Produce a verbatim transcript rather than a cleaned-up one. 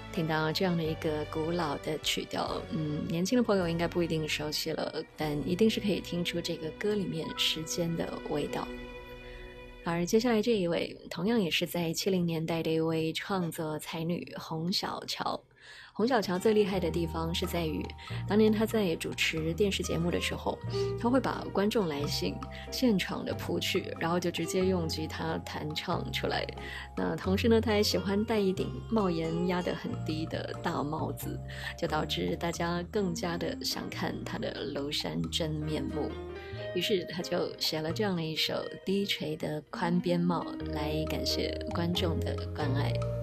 听到这样的一个古老的曲调，嗯，年轻的朋友应该不一定熟悉了，但一定是可以听出这个歌里面时间的味道。而接下来这一位，同样也是在七零年代的一位创作才女洪小乔。洪小乔最厉害的地方是在于，当年她在主持电视节目的时候，她会把观众来信现场的谱曲，然后就直接用吉他弹唱出来。那同时呢，她还喜欢戴一顶帽檐压得很低的大帽子，就导致大家更加的想看她的庐山真面目。于是他就写了这样的一首低垂的宽边帽，来感谢观众的关爱。